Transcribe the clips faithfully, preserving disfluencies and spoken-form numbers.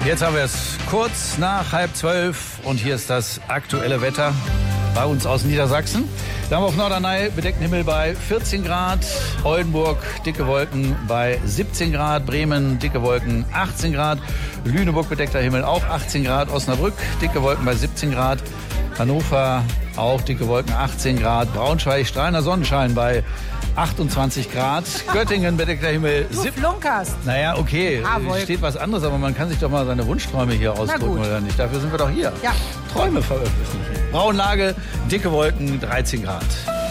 Jetzt haben wir es kurz nach halb zwölf und hier ist das aktuelle Wetter bei uns aus Niedersachsen. Da haben wir auf Norderney bedeckten Himmel bei vierzehn Grad, Oldenburg dicke Wolken bei siebzehn Grad, Bremen dicke Wolken achtzehn Grad, Lüneburg bedeckter Himmel auch achtzehn Grad, Osnabrück dicke Wolken bei siebzehn Grad, Hannover auch dicke Wolken achtzehn Grad, Braunschweig strahlender Sonnenschein bei achtundzwanzig Grad, Göttingen bedeckter Himmel. Du flunkerst. Naja, okay, steht was anderes, aber man kann sich doch mal seine Wunschträume hier ausdrücken, oder nicht? Dafür sind wir doch hier. Ja. Träume veröffentlichen. Braunlage, dicke Wolken, dreizehn Grad.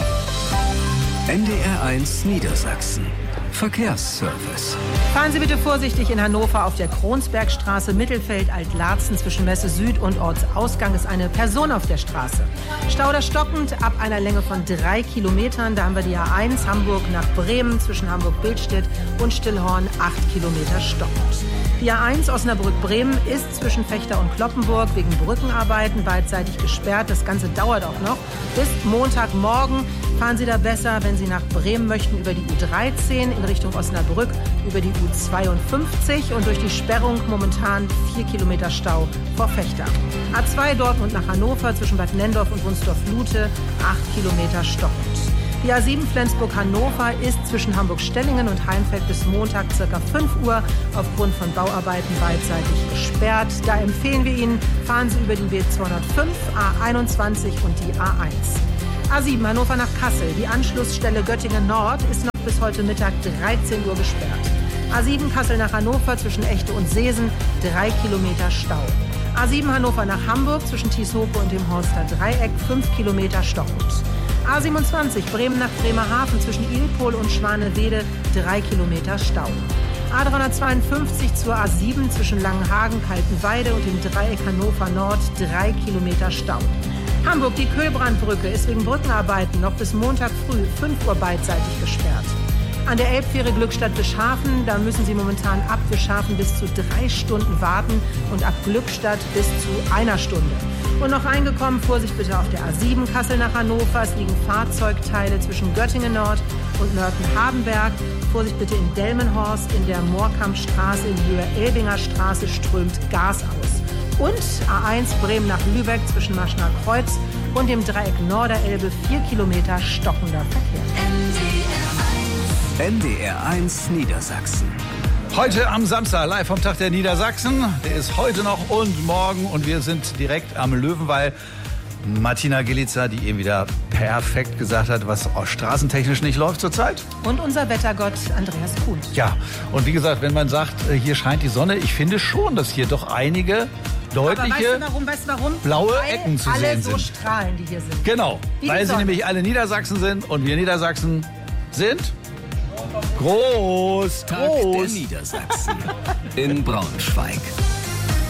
N D R eins Niedersachsen. Verkehrsservice. Fahren Sie bitte vorsichtig in Hannover auf der Kronsbergstraße, Mittelfeld, Altlarzen zwischen Messe Süd und Ortsausgang ist eine Person auf der Straße. Stauder stockend ab einer Länge von drei Kilometern. Da haben wir die A eins Hamburg nach Bremen zwischen Hamburg-Billstedt und Stillhorn acht Kilometer stockend. Die A eins Osnabrück-Bremen ist zwischen Fechter und Kloppenburg wegen Brückenarbeiten beidseitig gesperrt. Das Ganze dauert auch noch bis Montagmorgen. Fahren Sie da besser, wenn Sie nach Bremen möchten, über die U dreizehn in Richtung Osnabrück, über die U zweiundfünfzig und durch die Sperrung momentan vier Kilometer Stau vor Fechter. A zwei Dortmund nach Hannover zwischen Bad Nenndorf und Wunsdorf-Lute, acht Kilometer stockend. Die A sieben Flensburg-Hannover ist zwischen Hamburg-Stellingen und Heinfeld bis Montag ca. fünf Uhr aufgrund von Bauarbeiten beidseitig gesperrt. Da empfehlen wir Ihnen, fahren Sie über die B zweihundertfünf, A einundzwanzig und die A eins. A sieben Hannover nach Kassel. Die Anschlussstelle Göttingen Nord ist noch bis heute Mittag dreizehn Uhr gesperrt. A sieben Kassel nach Hannover zwischen Echte und Seesen, drei Kilometer Stau. A sieben Hannover nach Hamburg zwischen Tieshope und dem Horster Dreieck, fünf Kilometer stockend. A siebenundzwanzig Bremen nach Bremerhaven zwischen Ilpol und Schwanewede, drei Kilometer Stau. A dreihundertzweiundfünfzig zur A sieben zwischen Langenhagen, Kaltenweide und dem Dreieck Hannover Nord, drei Kilometer Stau. Hamburg, die Köhlbrandbrücke ist wegen Brückenarbeiten noch bis Montag früh fünf Uhr beidseitig gesperrt. An der Elbfähre Glückstadt-Bischhafen, da müssen Sie momentan ab Bischhafen bis zu drei Stunden warten und ab Glückstadt bis zu einer Stunde. Und noch reingekommen, Vorsicht bitte auf der A sieben Kassel nach Hannover. Es liegen Fahrzeugteile zwischen Göttingen Nord und Nörten-Hardenberg. Vorsicht bitte in Delmenhorst, in der Moorkampstraße in Höhe Elbinger Straße strömt Gas aus. Und A eins Bremen nach Lübeck zwischen Maschner Kreuz und dem Dreieck Norderelbe, vier Kilometer stockender Verkehr. N D R eins Niedersachsen. Heute am Samstag, live vom Tag der Niedersachsen. Der ist heute noch und morgen und wir sind direkt am Löwenwall. Martina Gilitzer, die eben wieder perfekt gesagt hat, was straßentechnisch nicht läuft zurzeit. Und unser Wettergott Andreas Kuhn. Ja, und wie gesagt, wenn man sagt, hier scheint die Sonne, ich finde schon, dass hier doch einige deutliche Aber weißt du warum, weißt du warum? blaue weil Ecken zu alle sehen so sind. strahlen, die hier sind. Genau, Wie weil die sie Sonne. nämlich alle Niedersachsen sind und wir Niedersachsen sind groß, Tag der groß. Niedersachsen in Braunschweig.